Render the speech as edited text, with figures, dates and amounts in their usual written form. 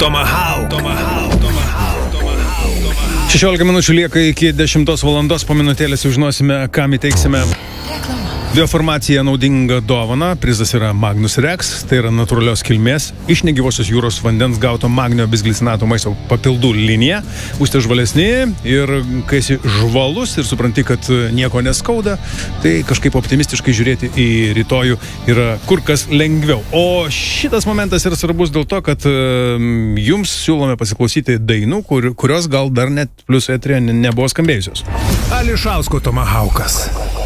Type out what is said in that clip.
Tomahawk. 16 minučių lieka iki 10 valandos, po minutėlės sužinosime, kam įteiksime bioformacija naudinga dovana. Prizas yra Magnus Rex, tai yra natūralios kilmės iš negyvosios jūros vandens gauto magnio bisglicinato maisto papildų linija. Būsite žvalesni ir kai esi žvalus ir supranti, kad nieko neskauda, tai kažkaip optimistiškai žiūrėti į rytojų yra kur kas lengviau. O šitas momentas yra svarbus dėl to, kad jums siūlome pasiklausyti dainų, kurios gal dar net plius etrė nebuvo skambėjusios. Ališausko Tomahawkas.